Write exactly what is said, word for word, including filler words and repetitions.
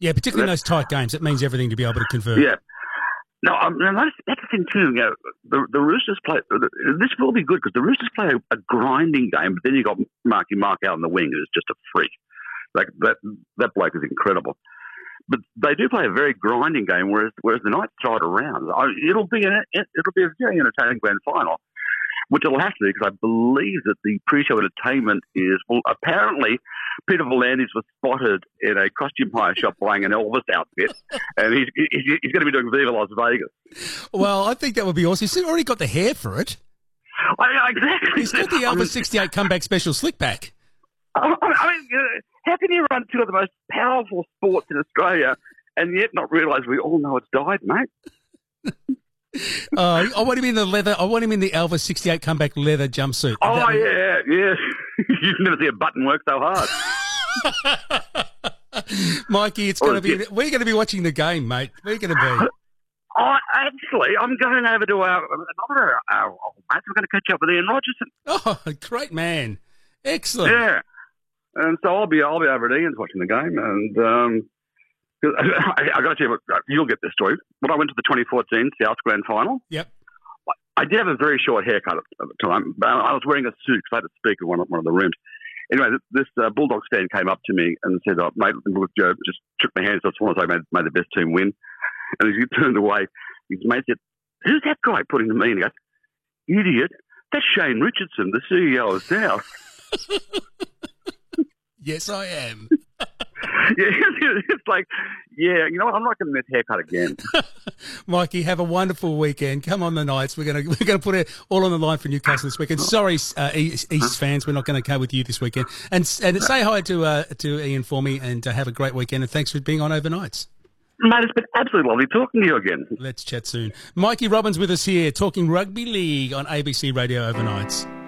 Yeah, particularly in those tight games. It means everything to be able to convert. Yeah. No, um, no, that's, that's the thing too. You know, the, the Roosters play. This will be good because the Roosters play a, a grinding game, but then you got Marky Mark out on the wing, who's just a freak. Like that, that bloke is incredible. But they do play a very grinding game, whereas whereas the Knights throw it around. It'll be an it'll be a very entertaining grand final, which it'll have to be because I believe that the pre-show entertainment is well. Apparently, Peter V'landys was spotted in a costume hire shop buying an Elvis outfit, and he's he's, he's going to be doing Viva Las Vegas. Well, I think that would be awesome. He's already got the hair for it. I, exactly. He's got the Elvis I mean, sixty-eight comeback special slick back. I mean, how can you run two of the most powerful sports in Australia and yet not realise we all know it's died, mate? uh, I want him in the leather. I want him in the Elvis sixty-eight comeback leather jumpsuit. Oh that yeah, yeah. You've never seen a button work so hard, Mikey. It's going to be. We're going to be watching the game, mate. We're going to be. Oh, actually, I'm going over to our another our old mate. We're going to catch up with Ian Rogerson. Oh, great man! Excellent. Yeah. And so I'll be I'll be over at Ian's watching the game, and um, I, I got to tell you, you'll get this story. When I went to the twenty fourteen South Grand Final, yep, I did have a very short haircut at the time, but I was wearing a suit because I had to speak in one of one of the rooms. Anyway, this uh, Bulldog stand came up to me and said, oh, "Mate, look, Joe," just shook my hands. That's when I made made the best team win. And as he turned away, his mate said, "Who's that guy putting the me?" And he goes, "Idiot, that's Shane Richardson, the C E O of South." Yes, I am. Yeah, it's like, yeah, you know what? I'm not going to miss haircut again. Mikey, have a wonderful weekend. Come on the Knights. We're going to we're going to put it all on the line for Newcastle this weekend. Sorry, uh, East, East fans, we're not going to go with you this weekend. And and say hi to uh, to Ian for me, and uh, have a great weekend. And thanks for being on Overnights. Mate, it's been absolutely lovely talking to you again. Let's chat soon. Mikey Robbins with us here, talking rugby league on A B C Radio Overnights.